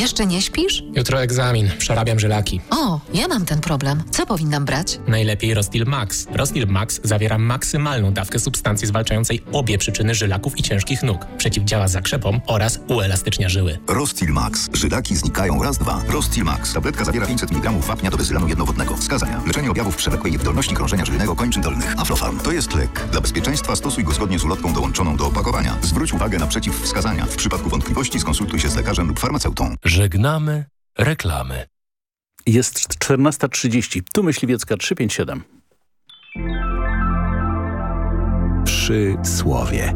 Jeszcze nie śpisz? Jutro egzamin, przerabiam żylaki. O, ja mam ten problem. Co powinnam brać? Najlepiej Rostil Max. Rostil Max zawiera maksymalną dawkę substancji zwalczającej obie przyczyny żylaków i ciężkich nóg. Przeciwdziała zakrzepom oraz uelastycznia żyły. Rostil Max. Żylaki znikają raz, dwa. Rostil Max. Tabletka zawiera 500 mg wapnia do bezylanu jednowodnego. Wskazania: leczenie objawów przewlekłej niewydolności krążenia żylnego kończyn dolnych. Aflofarm. To jest lek. Dla bezpieczeństwa stosuj go zgodnie z ulotką dołączoną do opakowania. Zwróć uwagę na przeciwwskazania. W przypadku wątpliwości skonsultuj się z lekarzem lub farmaceutą. Żegnamy reklamy. Jest 14:30. Tu Myśliwiecka 357. Przysłowie.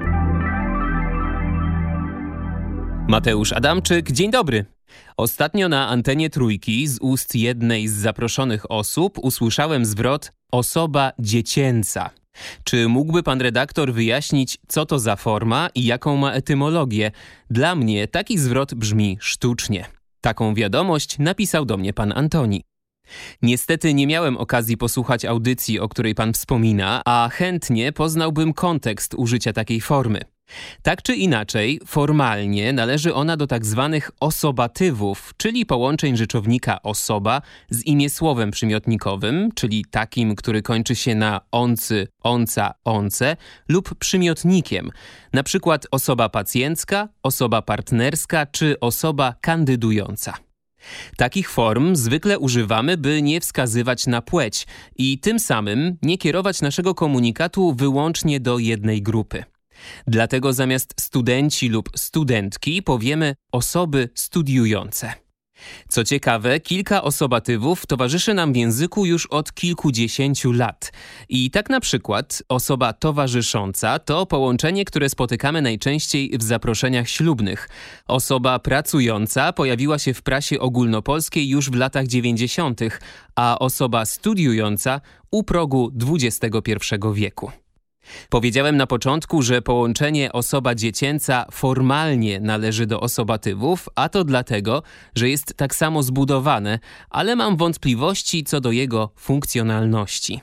Mateusz Adamczyk, dzień dobry. Ostatnio na antenie Trójki z ust jednej z zaproszonych osób usłyszałem zwrot osoba dziecięca. Czy mógłby pan redaktor wyjaśnić, co to za forma i jaką ma etymologię? Dla mnie taki zwrot brzmi sztucznie. Taką wiadomość napisał do mnie pan Antoni. Niestety nie miałem okazji posłuchać audycji, o której pan wspomina, a chętnie poznałbym kontekst użycia takiej formy. Tak czy inaczej, formalnie należy ona do tak zwanych osobatywów, czyli połączeń rzeczownika osoba z imiesłowem przymiotnikowym, czyli takim, który kończy się na oncy, onca, once lub przymiotnikiem, na przykład osoba pacjencka, osoba partnerska czy osoba kandydująca. Takich form zwykle używamy, by nie wskazywać na płeć i tym samym nie kierować naszego komunikatu wyłącznie do jednej grupy. Dlatego zamiast studenci lub studentki powiemy osoby studiujące. Co ciekawe, kilka osobatywów towarzyszy nam w języku już od kilkudziesięciu lat. I tak na przykład osoba towarzysząca to połączenie, które spotykamy najczęściej w zaproszeniach ślubnych. Osoba pracująca pojawiła się w prasie ogólnopolskiej już w latach 90., a osoba studiująca u progu XXI wieku. Powiedziałem na początku, że połączenie osoba dziecięca formalnie należy do osobatywów, a to dlatego, że jest tak samo zbudowane, ale mam wątpliwości co do jego funkcjonalności.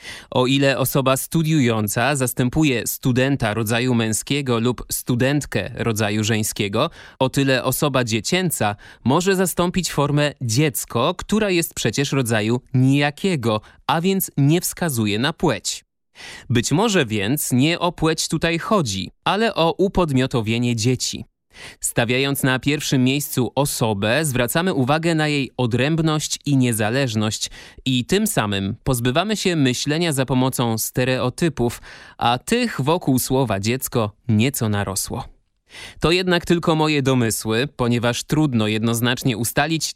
O ile osoba studiująca zastępuje studenta rodzaju męskiego lub studentkę rodzaju żeńskiego, o tyle osoba dziecięca może zastąpić formę dziecko, która jest przecież rodzaju nijakiego, a więc nie wskazuje na płeć. Być może więc nie o płeć tutaj chodzi, ale o upodmiotowienie dzieci. Stawiając na pierwszym miejscu osobę, zwracamy uwagę na jej odrębność i niezależność i tym samym pozbywamy się myślenia za pomocą stereotypów, a tych wokół słowa dziecko nieco narosło. To jednak tylko moje domysły, ponieważ trudno jednoznacznie ustalić,